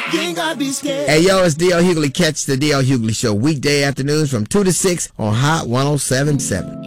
You ain't gotta be scared. Hey, yo, it's D.L. Hughley. Catch the D.L. Hughley Show weekday afternoons from 2 to 6 on Hot 107.7.